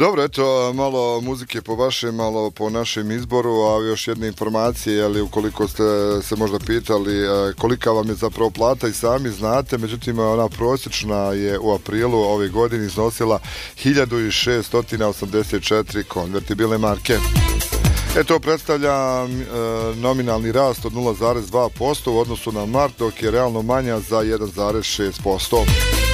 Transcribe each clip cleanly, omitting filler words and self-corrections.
Dobro, eto, malo muzike po vašem, malo po našem izboru, a još jedne informacije, jeli, ukoliko ste se možda pitali kolika vam je zapravo plata i sami znate, međutim ona prosječna je u aprilu ove godine iznosila 1684 konvertibilne marke. To predstavlja nominalni rast od 0,2% u odnosu na mart, dok je realno manja za 1,6%.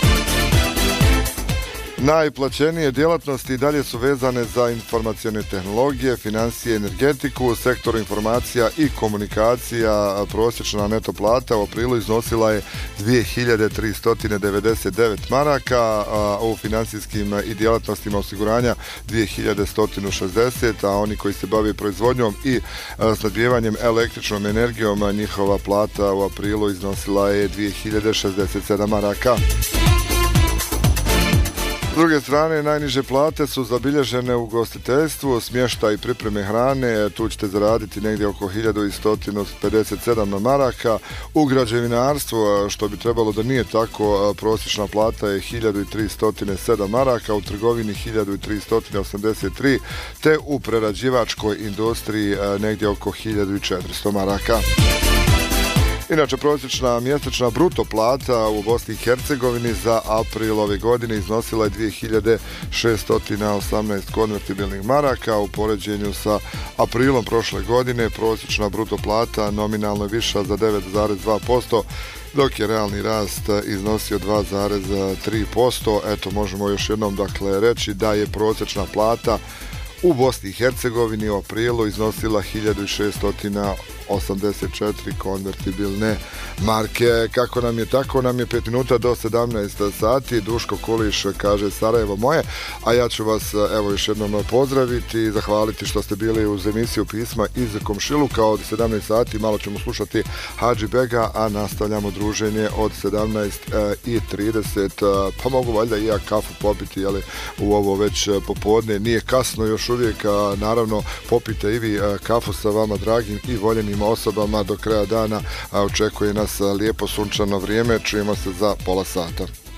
Najplaćenije djelatnosti i dalje su vezane za informacione tehnologije, financije, energetiku. U sektoru informacija i komunikacija prosječna neto plata u aprilu iznosila je 2399 maraka, a u financijskim i djelatnostima osiguranja 2160, a oni koji se bave proizvodnjom i snabdijevanjem električnom energijom, njihova plata u aprilu iznosila je 2067 maraka. S druge strane, najniže plate su zabilježene u ugostiteljstvu, smještaj i pripreme hrane, tu ćete zaraditi negdje oko 1157 maraka. U građevinarstvu, što bi trebalo da nije tako, prosječna plata je 1307 maraka, u trgovini 1383, te u prerađivačkoj industriji negdje oko 1400 maraka. Inače, prosječna mjesečna bruto plata u Bosni i Hercegovini za april ove godine iznosila je 2618 konvertibilnih maraka. U poređenju sa aprilom prošle godine prosječna bruto plata nominalno je viša za 9,2%, dok je realni rast iznosio 2,3%. Eto, možemo još jednom reći da je prosječna plata u Bosni i Hercegovini u aprilu iznosila 1684 konvertibilne marke. Kako nam je, tako nam je. 5 minuta do 17 sati. Duško Kuliš kaže Sarajevo moje, a ja ću vas evo još jednom pozdraviti i zahvaliti što ste bili uz emisiju Pisma iz komšiluka od 17 sati. Malo ćemo slušati Hadži Bega, a nastavljamo druženje od 17:30. Pa mogu valjda i ja kafu popiti, jeli, u ovo već popodne. Nije kasno još uvijek, naravno popite i vi kafu sa vama dragim i voljenim osobama. Do kraja dana očekuje nas lijepo sunčano vrijeme. Čujemo se za pola sata.